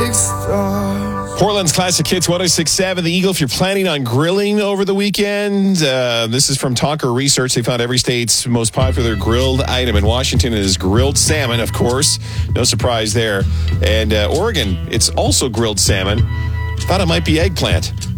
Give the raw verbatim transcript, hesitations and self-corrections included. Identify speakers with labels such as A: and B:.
A: big stars.
B: Portland's Classic Hits one oh six point seven. The Eagle, if you're planning on grilling over the weekend, uh, this is from Tonker Research. They found every state's most popular grilled item. In Washington, it is grilled salmon, of course. No surprise there. And uh, Oregon, it's also grilled salmon. Thought it might be eggplant.